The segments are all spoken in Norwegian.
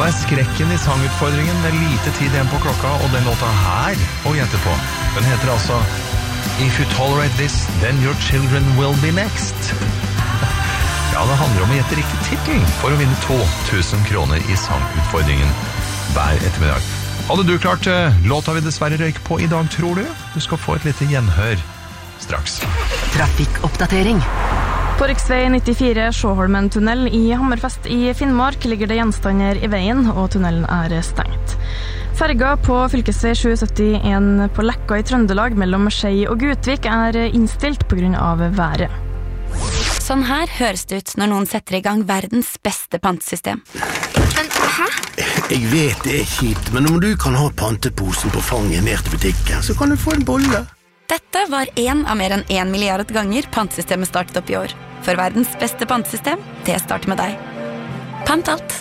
skrekken I sangutfordringen med lite tid igjen på klokka, og den låta her å gjette på. Den heter altså If you tolerate this, then your children will be next. Ja, det handler om å gjette riktig titel for å vinne 2000 kroner I sangutfordringen hver ettermiddag. Hadde du klart låta vi dessverre røyk på I dag, tror du? Du skal få et lite gjenhør straks. Trafikkoppdatering. På riksvei 94 Sjåholmen tunnel I Hammerfest I Finnmark ligger det gjenstander I veien, og tunnelen stengt. Ferga på fylkesvei 771 på Lekka I Trøndelag mellom Skei og Gutvik innstilt på grunn av været. Sånn her høres det ut når noen setter I gang verdens beste pantesystem. Men, hæ? Jeg vet det kjipt, men om du kan ha panteposen på fanget ned til butikken, så kan du få en bolle. Dette var en av mer enn 1 milliard ganger pantesystemet startet opp I år. For verdens beste pantesystem, det starter med deg. Pant alt.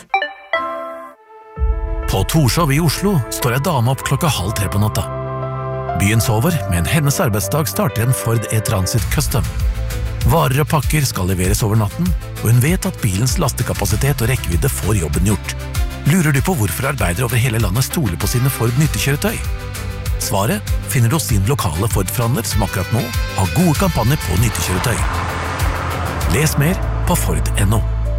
På Torshov I Oslo står en dame opp 2:30 på natta. Byen sover, men hennes arbeidsdag starter en Ford E-Transit Custom. Varer og pakker skal leveres over natten, og hun vet at bilens lastekapasitet og rekkevidde får jobben gjort. Lurer du på hvorfor arbeidere over hele landet stoler på sine Ford nyttekjøretøy? Svaret finner du hos sin lokale Ford-forhandler som akkurat nå har gode kampanjer på nyttekjøretøy. Les mer på Ford.no.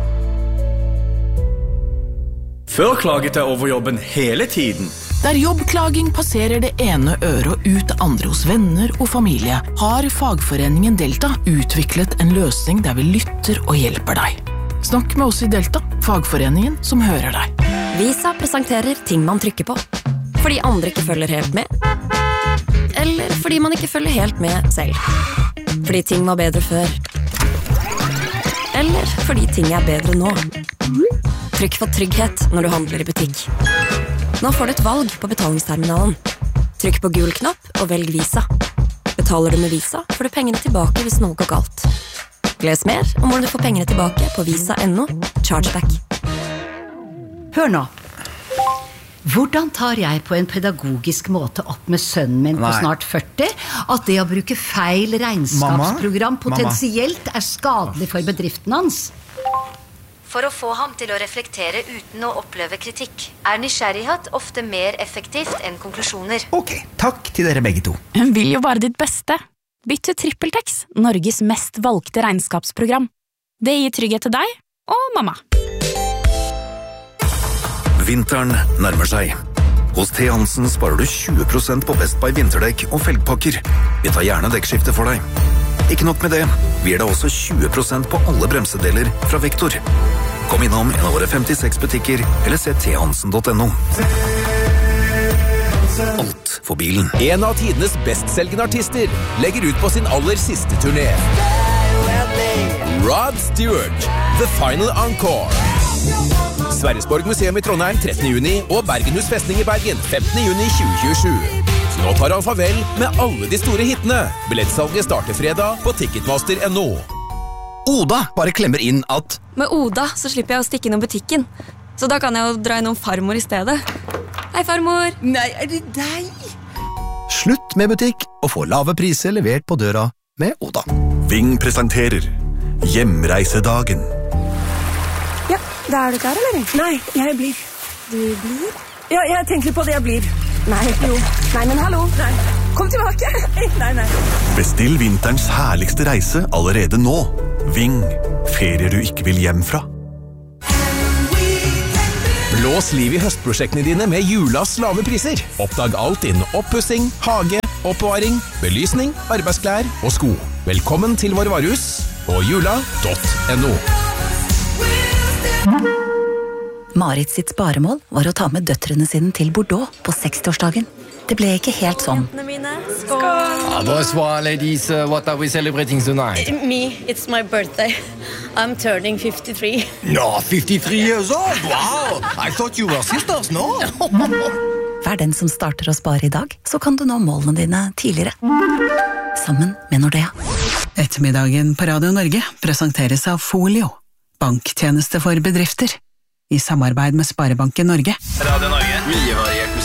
Før klaget jeg over jobben hele tiden. Der jobbklaging passerer det ene øret og ut det andre hos venner og familie, har fagforeningen Delta utviklet en løsning der vi lytter og hjelper deg. Snakk med oss I Delta, fagforeningen som hører deg. Visa presenterer ting man trykker på. Fordi andre ikke følger helt med. Eller fordi man ikke følger helt med selv. Fordi ting var bedre før. Eller fordi ting bedre nå. Trykk for trygghet når du handler I butikk. Nå får du et valg på betalingsterminalen. Trykk på gul knapp og velg Visa. Betaler du med Visa, får du pengene tilbake hvis noe går galt. Les mer om hvordan du får pengene tilbake på visa.no Chargeback. Hør nå. Hvordan tar jeg på en pedagogisk måte opp med sønnen min på snart 40 at det å bruke feil regnskapsprogram potensielt skadelig for bedriften hans? For å få ham til å reflektere uten å oppleve kritikk, nysgjerrighet ofte mer effektivt enn konklusjoner. Ok, takk til dere begge to. Hun vil jo bare ditt beste. Bytt til TrippelTex, Norges mest valgte regnskapsprogram. Det gir trygghet til deg og mamma. Vinteren nærmer seg. Hos T. Hansen sparer du 20% på Best Buy vinterdekk og felgpakker. Vi tar gjerne dekkskifte for deg. Ikke nok med det, vi gir deg også 20% på alle bremsedeler fra Vektor. Kom innom en av våre 56 butikker, eller se thansen.no. Alt for bilen. En av tidenes bestselgende artister legger ut på sin aller siste turné. Rod Stewart, The Final Encore. Sverresborg Museum I Trondheim 13. juni og Bergenhus Festning I Bergen 15. juni 2027. Nå tar han farvel med alle de store hittene. Billettsalget starter fredag på Ticketmaster.no. Oda bare klemmer inn at Med Oda så slipper jeg å stikke innom butikken. Så da kan jeg jo dra innom farmor I stedet. Hei, farmor! Nei, det deg? Slutt med butikk og få lave priser levert på døra med Oda. Ving presenterer Hjemreisedagen. Ja, da du klar, eller? Nei, jeg blir. Du blir? Ja, jeg tenker på det jeg blir. Nei, jo. Nei, men hallo. Nei. Kom tilbake. Nei. Bestill vinterens herligste reise allerede nå. Ving. Ferier du ikke vil hjem fra. Blås liv I høstprosjektene dine med Julas lave priser. Oppdag alt innen oppussing, hage, oppbevaring, belysning, arbeidsklær og sko. Velkommen til vår varehus på jula.no. Marit sitt sparemål var å ta med døtrene sine til Bordeaux på 60-årsdagen. Det ble ikke helt sånn. Bonsoir, ladies. What are we celebrating tonight? Me, it's my birthday. I'm turning 53. No, 53 years old? Wow! I thought you were sisters, no? Vær den som starter å spare I dag, så kan du nå målene dine tidligere. Sammen med Nordea. Ettermiddagen på Radio Norge presenteres av Folio. Banktjeneste for bedrifter. I samarbeid med Sparebanken Norge. Radio Norge. Mye